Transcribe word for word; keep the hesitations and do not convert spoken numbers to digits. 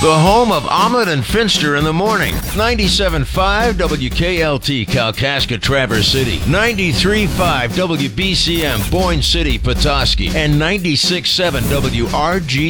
The home of Omelet and Finster in the morning. ninety-seven point five W K L T, Kalkaska, Traverse City. ninety-three point five W B C M, Boyne City, Petoskey. And ninety-six point seven W R G